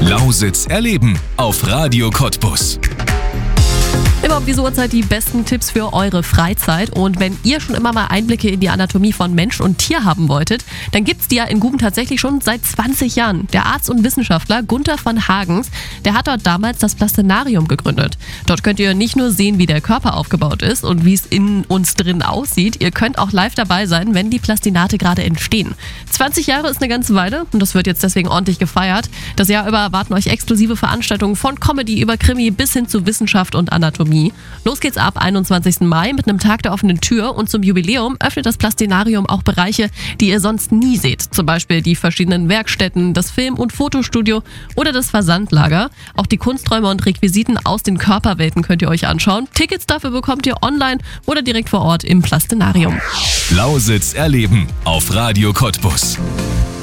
Lausitz erleben auf Radio Cottbus. Immer um diese Uhrzeit die besten Tipps für eure Freizeit. Und wenn ihr schon immer mal Einblicke in die Anatomie von Mensch und Tier haben wolltet, dann gibt's die ja in Guben tatsächlich schon seit 20 Jahren. Der Arzt und Wissenschaftler Gunther van Hagens, der hat dort damals das Plastenarium gegründet. Dort könnt ihr nicht nur sehen, wie der Körper aufgebaut ist und wie es in uns drin aussieht, ihr könnt auch live dabei sein, wenn die Plastinate gerade entstehen. 20 Jahre ist eine ganze Weile und das wird jetzt deswegen ordentlich gefeiert. Das Jahr über erwarten euch exklusive Veranstaltungen von Comedy über Krimi bis hin zu Wissenschaft und Anatomie. Los geht's ab 21. Mai mit einem Tag der offenen Tür und zum Jubiläum öffnet das Plastinarium auch Bereiche, die ihr sonst nie seht. Zum Beispiel die verschiedenen Werkstätten, das Film- und Fotostudio oder das Versandlager. Auch die Kunsträume und Requisiten aus den Körperwelten könnt ihr euch anschauen. Tickets dafür bekommt ihr online oder direkt vor Ort im Plastinarium. Lausitz erleben auf Radio Cottbus.